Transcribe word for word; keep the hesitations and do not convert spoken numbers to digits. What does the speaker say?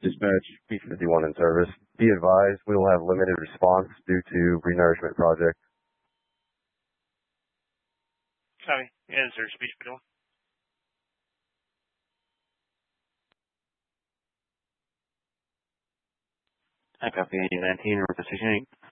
Dispatch, B fifty-one in service. Be advised, we will have limited response due to renourishment project. Copy. In service, B fifty-one. I copy nineteen, we're positioning.